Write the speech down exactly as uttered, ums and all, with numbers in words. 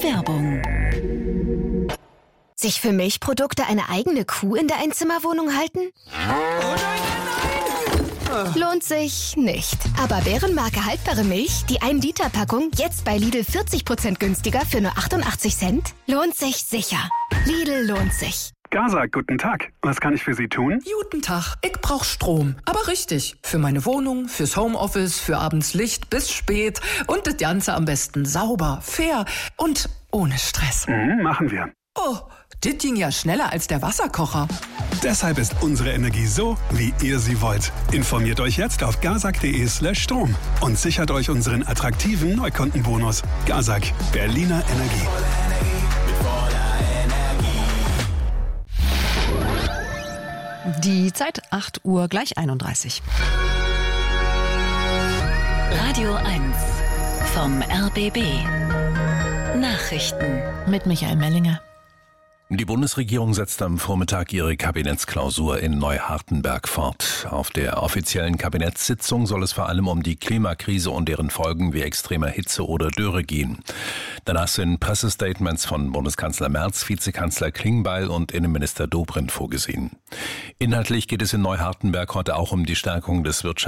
Werbung. Sich für Milchprodukte eine eigene Kuh in der Einzimmerwohnung halten? Lohnt sich nicht. Aber Bärenmarke haltbare Milch, die ein Liter Packung, jetzt bei Lidl vierzig Prozent günstiger für nur achtundachtzig Cent? Lohnt sich sicher. Lidl lohnt sich. Gazak, guten Tag. Was kann ich für Sie tun? Guten Tag. Ich brauch Strom. Aber richtig. Für meine Wohnung, fürs Homeoffice, für abends Licht bis spät. Und das Ganze am besten sauber, fair und ohne Stress. Mhm, machen wir. Oh, das ging ja schneller als der Wasserkocher. Deshalb ist unsere Energie so, wie ihr sie wollt. Informiert euch jetzt auf gazak.de slash Strom und sichert euch unseren attraktiven Neukundenbonus. Gazak, Berliner Energie. Die Zeit acht Uhr gleich einunddreißig. Radio eins vom R B B. Nachrichten Mit Michael Mellinger. Die Bundesregierung setzt am Vormittag ihre Kabinettsklausur in Neuhartenberg fort. Auf der offiziellen Kabinettssitzung soll es vor allem um die Klimakrise und deren Folgen wie extremer Hitze oder Dürre gehen. Danach sind Pressestatements von Bundeskanzler Merz, Vizekanzler Klingbeil und Innenminister Dobrindt vorgesehen. Inhaltlich geht es in Neuhartenberg heute auch um die Stärkung des Wirtschafts